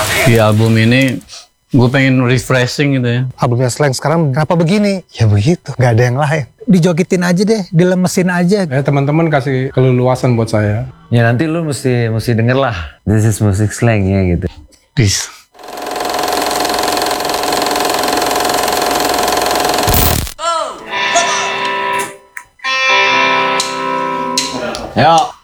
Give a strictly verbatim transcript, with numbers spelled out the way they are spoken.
Di album ini gue pengen refreshing gitu ya. Albumnya Slang sekarang kenapa begini? Ya begitu, nggak ada yang lain. Dijogitin aja deh, dilemesin aja. Eh, teman-teman kasih keleluasan buat saya. Ya nanti lu mesti mesti denger lah. This is music slang ya gitu. Peace. Yo.